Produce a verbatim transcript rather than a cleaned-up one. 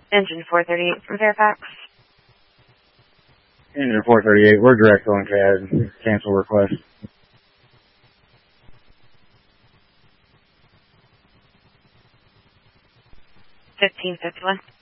Engine four thirty-eight from Fairfax. Engine four thirty-eight, we're direct on C A D. Cancel request. fifteen fifty-one.